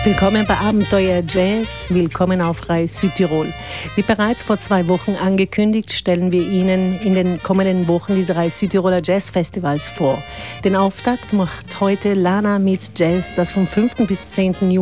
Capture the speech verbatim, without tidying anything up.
Willkommen bei Abenteuer Jazz, willkommen auf Reis Südtirol. Wie bereits vor zwei Wochen angekündigt, stellen wir Ihnen in den kommenden Wochen die drei Südtiroler Jazzfestivals vor. Den Auftakt macht heute Lana Meets Jazz, das vom fünften bis zehnten Juni